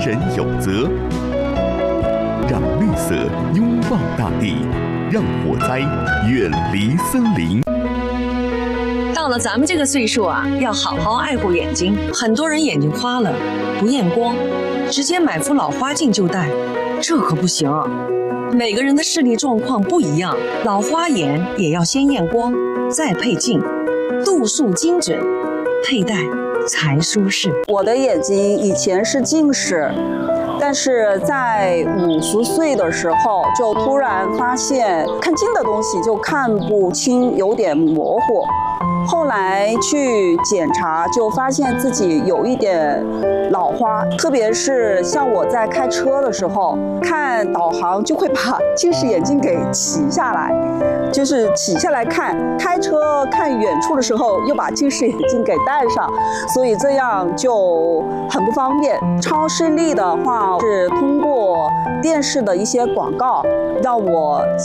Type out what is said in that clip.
人有责。让绿色拥抱大地，让火灾远离森林。 到了咱们这个岁数啊，要好好爱护眼睛。很多人眼睛花了，不验光，直接买副老花镜就戴，这可不行。每个人的视力状况不一样，老花眼也要先验光，再配镜，度数精准，佩戴才舒适。 我的眼睛以前是近视，但是在50岁的时候，就突然发现看近的东西就看不清，有点模糊。后来去检查，就发现自己有一点老花，特别是像我在开车的时候，看导航就会把近视眼镜给起下来，就是起下来看，开车看远处的时候又把近视眼镜给戴上，所以这样就很不方便。超视力的话是通过电视的一些广告让我